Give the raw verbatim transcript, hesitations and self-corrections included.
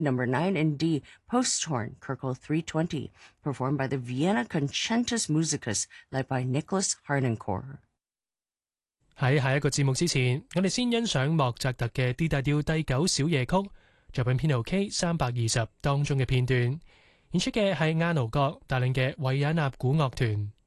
Number nine in D, Posthorn, Kerkel three twenty, performed by the Vienna Concentus Musicus, led by Nicholas Harnoncourt。 喺下一個節目之前，我哋先欣賞莫扎特嘅 D 大調第九小夜曲，作品編號 K 三百二十當中嘅片段，演出嘅係亞奴國帶領嘅維也納古樂團。